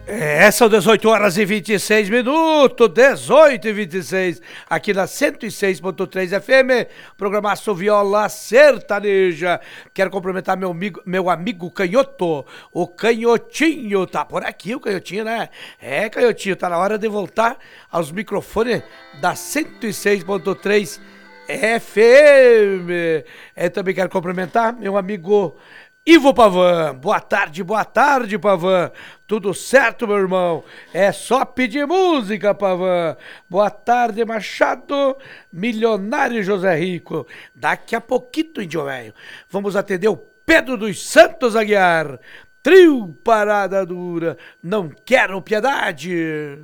São 18 horas e 26 minutos, 18 e 26, aqui na 106.3 FM, programaço Viola Sertaneja. Quero cumprimentar meu amigo Canhoto, o Canhotinho, tá por aqui o Canhotinho, né? Canhotinho, tá na hora de voltar aos microfones da 106.3 FM. Também quero cumprimentar meu amigo Ivo Pavan. Boa tarde, Pavan. Tudo certo, meu irmão? É só pedir música, Pavan. Boa tarde, Machado. Milionário José Rico. Daqui a pouquinho, índio velho, vamos atender o Pedro dos Santos Aguiar. Trio Parada Dura. Não quero piedade.